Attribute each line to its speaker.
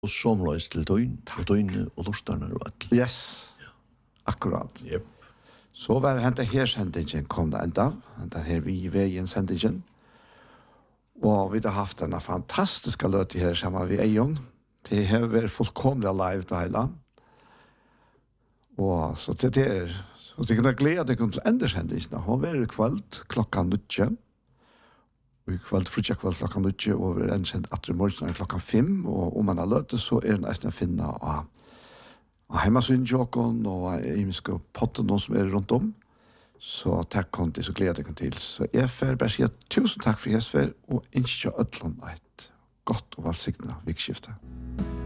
Speaker 1: Og somløs til døgn, og døgn og lortarna og all.
Speaker 2: Yes, akkurat.
Speaker 1: Yep.
Speaker 2: Så var hentet her sendingen kom det enda, hentet her vi veien sendingen. Og vi har haft en fantastisk løte her sammen med Eion. Det har vært fullkomlig live det hele. Og så til det så det kan glede deg til endersendingen. Hun var i kveld klokka 9. Og i kveld, frutja kveld klokka 9, og vi er endesendt etter morgenen klokka 5. Og om man har løte, så er det nesten å finne av heimasynjåken og imiske potten noen som er rundt om. Så takk kom til, så gleder jeg til. Så jeg får bare si 1000 takk for Jesper, og ikke ødelen et godt og velsignet vikskifte.